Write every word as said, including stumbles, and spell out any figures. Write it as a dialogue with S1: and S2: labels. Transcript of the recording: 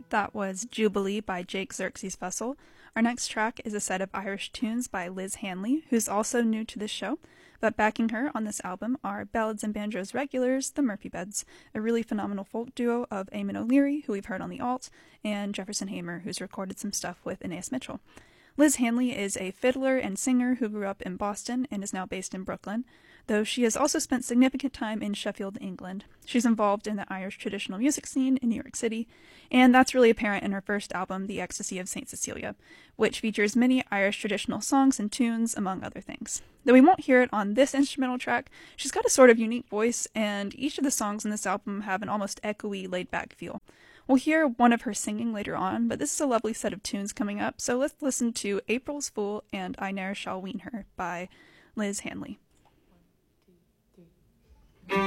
S1: That was Jubilee by Jake Xerxes Fussell. Our next track is a set of Irish tunes by Liz Hanley, who's also new to this show, but backing her on this album are Ballads and Banjos regulars, the Murphy Beds, a really phenomenal folk duo of Eamon O'Leary, who we've heard on the alt, and Jefferson Hamer, who's recorded some stuff with Anais Mitchell. Liz Hanley is a fiddler and singer who grew up in Boston and is now based in Brooklyn, though she has also spent significant time in Sheffield, England. She's involved in the Irish traditional music scene in New York City, and that's really apparent in her first album, The Ecstasy of Saint Cecilia, which features many Irish traditional songs and tunes, among other things. Though we won't hear it on this instrumental track, she's got a sort of unique voice, and each of the songs in this album have an almost echoey, laid-back feel. We'll hear one of her singing later on, but this is a lovely set of tunes coming up, so let's listen to April's Fool and I Ne'er Shall Wean Her by Liz Hanley.